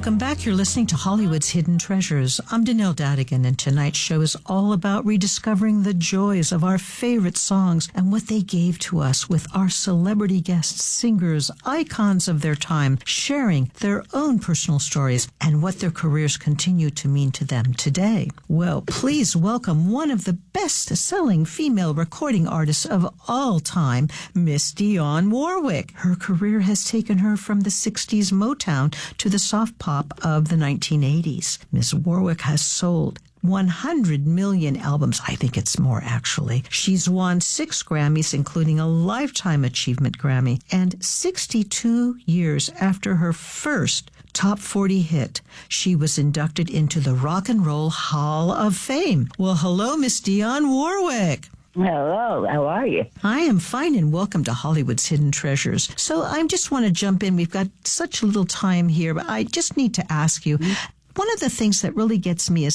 Welcome back. You're listening to Hollywood's Hidden Treasures. I'm Danelle Dadigan, and tonight's show is all about rediscovering the joys of our favorite songs and what they gave to us with our celebrity guests, singers, icons of their time, sharing their own personal stories and what their careers continue to mean to them today. Well, please welcome one of the best-selling female recording artists of all time, Miss Dionne Warwick. Her career has taken her from the 60s Motown to the soft pop of the 1980s. Miss Warwick has sold 100 million albums. I think it's more, actually. She's won 6 Grammys, including a Lifetime Achievement Grammy. And 62 years after her first Top 40 hit, she was inducted into the Rock and Roll Hall of Fame. Well, hello, Miss Dionne Warwick. Hello, how are you? I am fine, and welcome to Hollywood's Hidden Treasures. So I just want to jump in. We've got such little time here, but I just need to ask you, one of the things that really gets me is